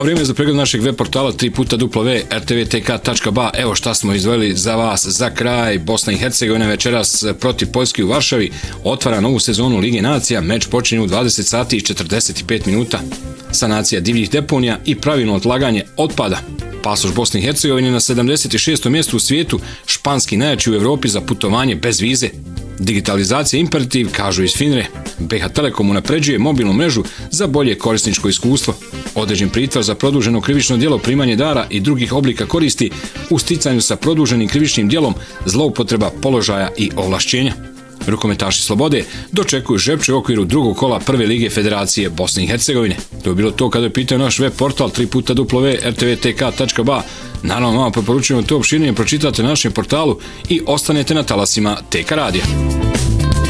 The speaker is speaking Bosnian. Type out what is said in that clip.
Vrijeme za pregled našeg web portala www.rtvtk.ba. Evo šta smo izdvojili za vas za kraj. Bosna i Hercegovina večeras protiv Poljske u Varšavi otvara novu sezonu Lige nacija. Meč počinje u 20 sati i 45 minuta. Sanacija divljih deponija i pravilno odlaganje otpada. Pasoš Bosne i Hercegovine na 76. mjestu u svijetu, španski najjači u Europi za putovanje bez vize. Digitalizacija imperativ, kažu iz Finre. BH Telekom unapređuje mobilnu mrežu za bolje korisničko iskustvo. Određen pritvor za produženo krivično djelo primanje dara i drugih oblika koristi u sticanju sa produženim krivičnim djelom zloupotreba položaja i ovlašćenja. Rukometaši Slobode dočekuju Žepče u okviru drugog kola Prve lige Federacije Bosne i Hercegovine. To je bilo to kada je pitao naš web portal www.rtvtk.ba. Naravno, vama preporučujemo to opširnije pročitate na našem portalu i ostanete na talasima TK radija.